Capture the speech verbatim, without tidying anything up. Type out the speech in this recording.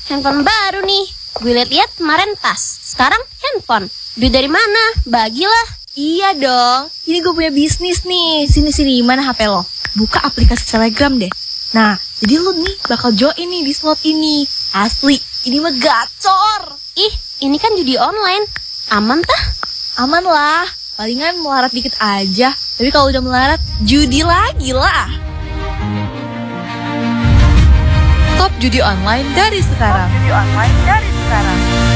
handphone baru nih. Gue liat-liat kemarin tas, sekarang handphone. Duit dari mana? Bagilah. Iya dong, ini gue punya bisnis nih. Sini-sini, mana H P lo? Buka aplikasi Telegram deh. Nah, jadi lu nih bakal join nih di slot ini. Asli, ini mah gacor. Ih, ini kan judi online. Aman tah? Aman lah, palingan melarat dikit aja. Tapi kalau udah melarat, judi lagi lah. Stop judi online dari sekarang. Stop judi online dari sekarang.